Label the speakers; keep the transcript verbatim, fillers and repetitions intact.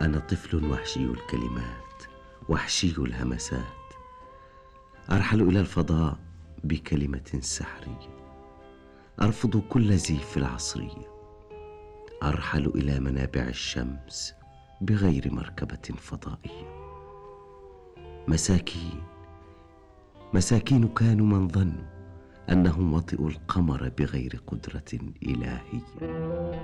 Speaker 1: أنا طفل وحشي الكلمات، وحشي الهمسات، أرحل إلى الفضاء بكلمة سحرية، أرفض كل زيف العصرية، أرحل إلى منابع الشمس بغير مركبة فضائية. مساكين مساكين كانوا من ظنوا أنهم وطئوا القمر بغير قدرة إلهية.